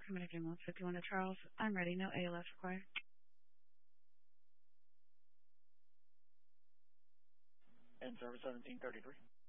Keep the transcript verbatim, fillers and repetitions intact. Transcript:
connecting one fifty-one to Charles. I'm ready. No A L S required. And service seventeen thirty-three.